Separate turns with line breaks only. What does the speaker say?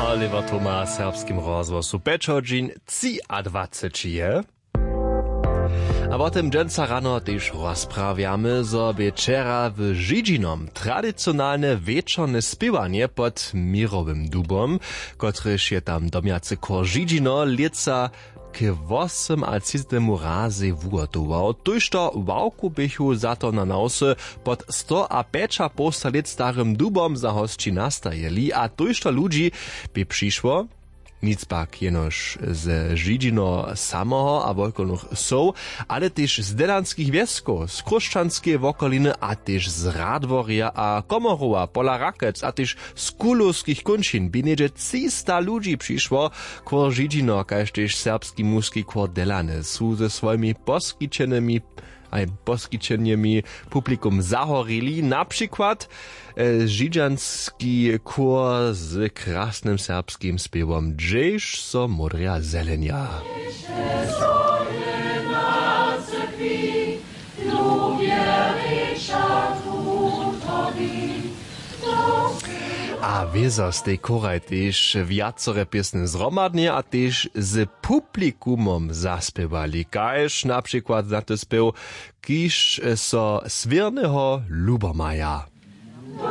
Oliver Thomas, serbskim rozwosu Peczodzin, 23 je. A potem dżęca rano też rozprawiamy sobie wczera w Żydžinom tradycjonalne wieczorne śpiewanie pod mirowym dubom, kotryż je tam domiacy kor Żydžino lieca k 8 a 30 razy wugotował. Tuż to wałku bychu za to na nosy pod 100 a 5 postalet starym dubom za hosci nastajeli, a tuż to ludzi by przyszło, nic pak jenoż z Żydžino samoho a wokolnych soł, ale też z delanskich wiesków, z kruszczanskiej wokoliny, a też z Radworia a Komorowa, pola Rakec, a też z kulowskich kunčin. By niedzie 300 ludzi przyszło, kor Żydžino, kaž też serbski muski kor Delane, są ze swoimi poskičenjemi publikum zahorili, na przykład żydžanski kor z krasnym serbskim śpiewom Dżeś so modria zelenia. A wiezo z tej koraj też wiacore piesne zromadnie, a też z publikumom zaspiewali. Kaž na przykład za to spiew, kiž so Swierneho Lubomaja.